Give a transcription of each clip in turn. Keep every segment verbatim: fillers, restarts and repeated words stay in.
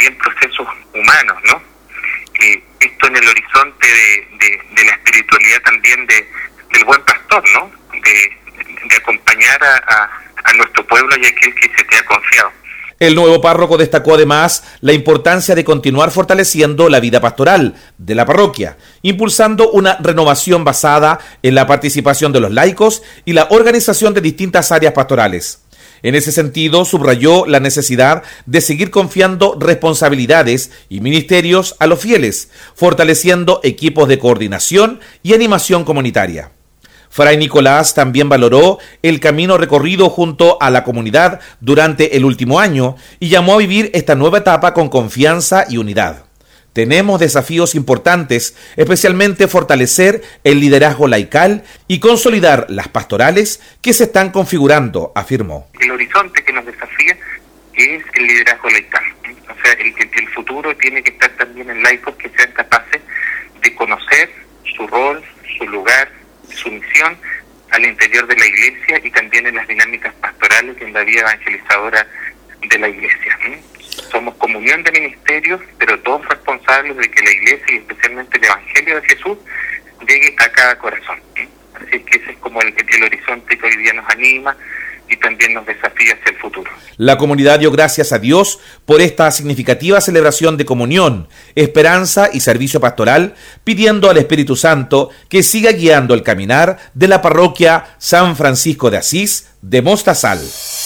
también procesos humanos, ¿no? Eh, esto en el horizonte de, de, de la espiritualidad también de, del buen pastor, ¿no? De, de acompañar a, a, a nuestro pueblo y a aquel que se te ha confiado. El nuevo párroco destacó además la importancia de continuar fortaleciendo la vida pastoral de la parroquia, impulsando una renovación basada en la participación de los laicos y la organización de distintas áreas pastorales. En ese sentido, subrayó la necesidad de seguir confiando responsabilidades y ministerios a los fieles, fortaleciendo equipos de coordinación y animación comunitaria. Fray Nicolás también valoró el camino recorrido junto a la comunidad durante el último año y llamó a vivir esta nueva etapa con confianza y unidad. Tenemos desafíos importantes, especialmente fortalecer el liderazgo laical y consolidar las pastorales que se están configurando, afirmó. El horizonte que nos desafía es el liderazgo laical. O sea, el, el futuro tiene que estar también en laicos que sean capaces de conocer su rol, su lugar, su misión al interior de la iglesia y también en las dinámicas pastorales y en la vida evangelizadora de la iglesia. Somos comunión de ministerios, pero todos responsables de que la iglesia y especialmente el Evangelio de Jesús llegue a cada corazón. Así que ese es como el, el horizonte que hoy día nos anima y también nos desafía hacia el futuro. La comunidad dio gracias a Dios por esta significativa celebración de comunión, esperanza y servicio pastoral, pidiendo al Espíritu Santo que siga guiando el caminar de la parroquia San Francisco de Asís de Mostazal.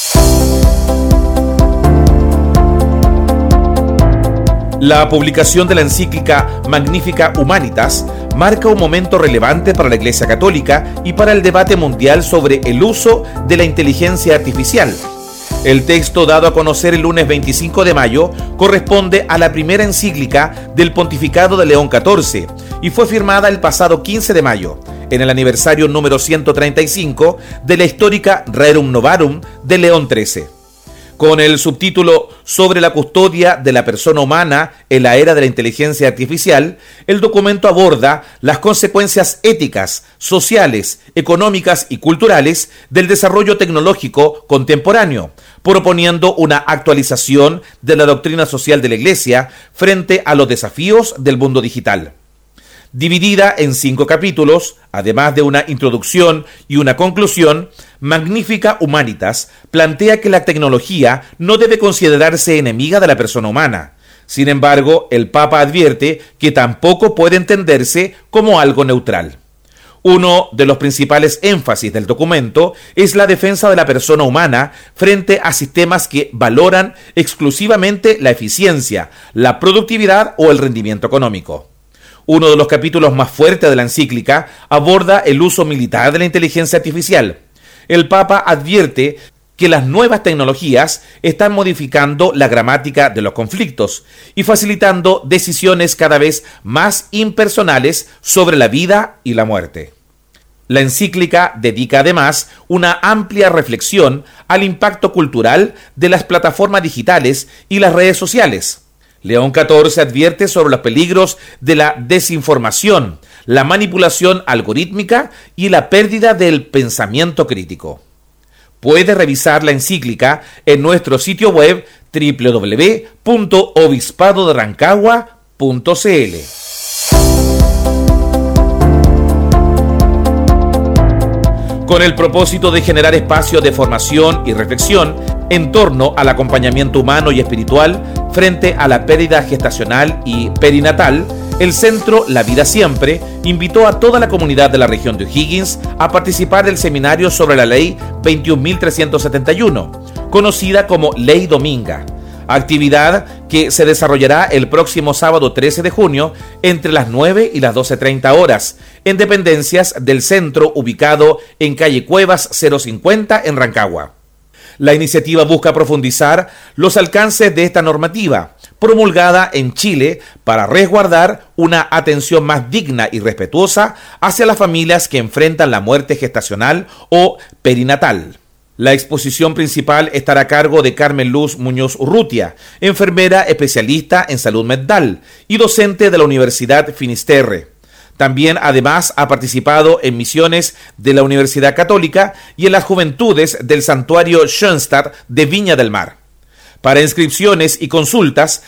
La publicación de la encíclica Magnificat Humanitas marca un momento relevante para la Iglesia Católica y para el debate mundial sobre el uso de la inteligencia artificial. El texto, dado a conocer el lunes veinticinco de mayo, corresponde a la primera encíclica del pontificado de León catorce y fue firmada el pasado quince de mayo, en el aniversario número ciento treinta y cinco de la histórica Rerum Novarum de León trece. Con el subtítulo Sobre la custodia de la persona humana en la era de la inteligencia artificial, el documento aborda las consecuencias éticas, sociales, económicas y culturales del desarrollo tecnológico contemporáneo, proponiendo una actualización de la doctrina social de la Iglesia frente a los desafíos del mundo digital. Dividida en cinco capítulos, además de una introducción y una conclusión, Magnificat Humanitas plantea que la tecnología no debe considerarse enemiga de la persona humana. Sin embargo, el Papa advierte que tampoco puede entenderse como algo neutral. Uno de los principales énfasis del documento es la defensa de la persona humana frente a sistemas que valoran exclusivamente la eficiencia, la productividad o el rendimiento económico. Uno de los capítulos más fuertes de la encíclica aborda el uso militar de la inteligencia artificial. El Papa advierte que las nuevas tecnologías están modificando la gramática de los conflictos y facilitando decisiones cada vez más impersonales sobre la vida y la muerte. La encíclica dedica además una amplia reflexión al impacto cultural de las plataformas digitales y las redes sociales. León catorce advierte sobre los peligros de la desinformación, la manipulación algorítmica y la pérdida del pensamiento crítico. Puede revisar la encíclica en nuestro sitio web doble u doble u doble u punto obispado de rancagua punto c l. Con el propósito de generar espacios de formación y reflexión en torno al acompañamiento humano y espiritual frente a la pérdida gestacional y perinatal, el Centro La Vida Siempre invitó a toda la comunidad de la región de O'Higgins a participar del seminario sobre la Ley veintiún mil trescientos setenta y uno, conocida como Ley Dominga, actividad que se desarrollará el próximo sábado trece de junio entre las nueve y las doce treinta horas, en dependencias del centro ubicado en calle Cuevas cero cincuenta en Rancagua. La iniciativa busca profundizar los alcances de esta normativa, promulgada en Chile para resguardar una atención más digna y respetuosa hacia las familias que enfrentan la muerte gestacional o perinatal. La exposición principal estará a cargo de Carmen Luz Muñoz Urrutia, enfermera especialista en salud mental y docente de la Universidad Finisterre. También, además, ha participado en misiones de la Universidad Católica y en las juventudes del Santuario Schoenstatt de Viña del Mar. Para inscripciones y consultas,